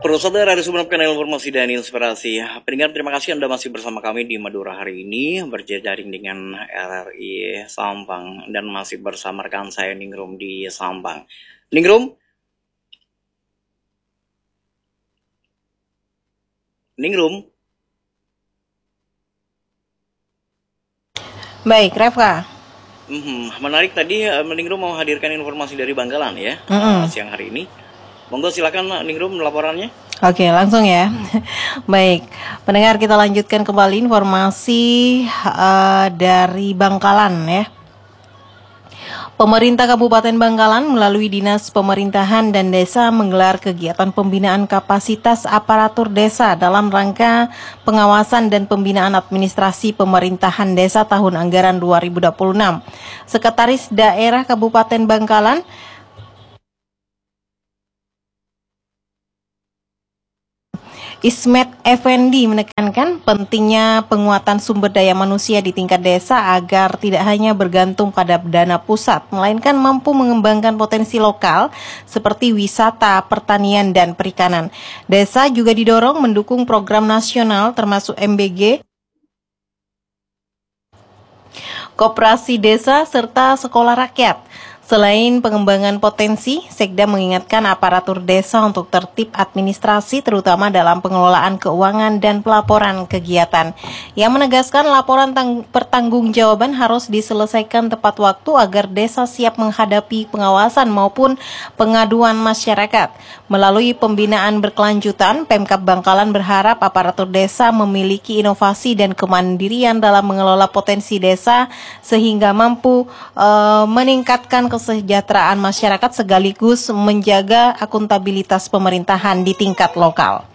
Saudara dari Sumeneb Kanal Informasi dan Inspirasi. Pendengar, terima kasih Anda masih bersama kami di Madura hari ini, berjejaring dengan RRI Sampang, dan masih bersama rekan saya Ningrum di Sampang. Ningrum? Ningrum? Baik, Reva. Menarik tadi, Ningrum mau hadirkan informasi dari Bangkalan ya, siang hari ini. Monggo silakan Ningrum laporannya. Oke, langsung ya. Baik, pendengar, kita lanjutkan kembali informasi dari Bangkalan ya. Pemerintah Kabupaten Bangkalan melalui Dinas Pemerintahan dan Desa menggelar kegiatan pembinaan kapasitas aparatur desa dalam rangka pengawasan dan pembinaan administrasi pemerintahan desa tahun anggaran 2026. Sekretaris Daerah Kabupaten Bangkalan Ismet Effendi menekankan pentingnya penguatan sumber daya manusia di tingkat desa agar tidak hanya bergantung pada dana pusat, melainkan mampu mengembangkan potensi lokal seperti wisata, pertanian, dan perikanan. Desa juga didorong mendukung program nasional termasuk MBG, koperasi desa, serta sekolah rakyat. Selain pengembangan potensi, Sekda mengingatkan aparatur desa untuk tertib administrasi terutama dalam pengelolaan keuangan dan pelaporan kegiatan. Yang menegaskan laporan pertanggungjawaban harus diselesaikan tepat waktu agar desa siap menghadapi pengawasan maupun pengaduan masyarakat. Melalui pembinaan berkelanjutan, Pemkab Bangkalan berharap aparatur desa memiliki inovasi dan kemandirian dalam mengelola potensi desa sehingga mampu meningkatkan kesejahteraan masyarakat sekaligus menjaga akuntabilitas pemerintahan di tingkat lokal.